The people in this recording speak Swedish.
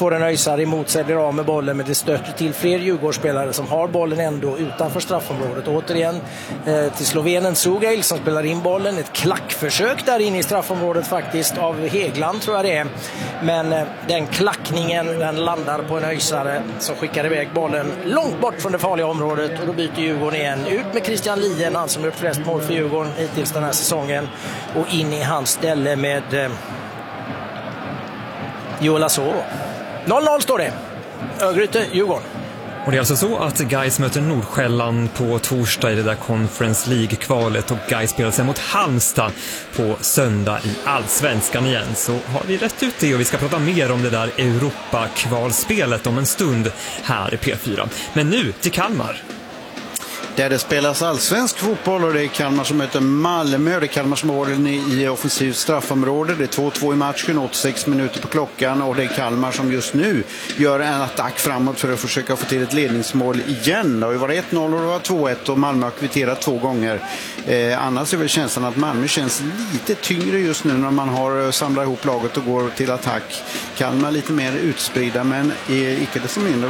får en öjsare emot sig, blir av med bollen, men det stöter till fler Djurgårdsspelare som har bollen ändå utanför straffområdet. Återigen till slovenen Sugail som spelar in bollen. Ett klackförsök där inne i straffområdet faktiskt av Hegland tror jag det är. Men den klackningen den landar på en öjsare som skickar iväg bollen långt bort från det farliga området, och då byter Djurgården igen. Ut med Christian Lien, han som gjort flest mål för Djurgården hittills den här säsongen, och in i hans ställe med Joel Asoro. 0-0 står det. Örgryte, Djurgården. Och det är alltså så att Gais möter Nordsjälland på torsdag i det där Conference League-kvalet, och Gais spelar sig mot Halmstad på söndag i Allsvenskan igen. Så har vi rätt ut det, och vi ska prata mer om det där Europa-kvalspelet om en stund här i P4. Men nu till Kalmar. Där det spelas allsvensk fotboll, och det är Kalmar som möter Malmö. Det är Kalmar som har den i offensivt straffområde. Det är 2-2 i matchen, 86 minuter på klockan, och det är Kalmar som just nu gör en attack framåt för att försöka få till ett ledningsmål igen. Det har ju varit 1-0 och det var 2-1, och Malmö har kvitterat 2 gånger. Annars är väl känslan att Malmö känns lite tyngre just nu när man har samlat ihop laget och går till attack. Kalmar lite mer utspridda, men icke desto mindre